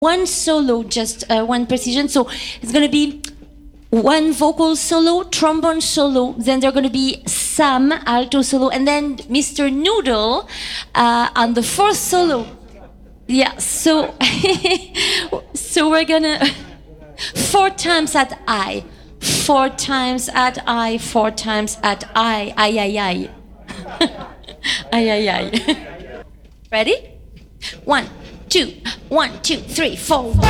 one solo, just one precision. So it's going to be one vocal solo, trombone solo, then they're going to be Sam, alto solo, and then Mr. Noodle on the fourth solo. Yeah, so so we're gonna 4 times at I, 4 times at I, 4 times at I, ay. Ay. Ready? 1, 2, 1, 2, 3, 4.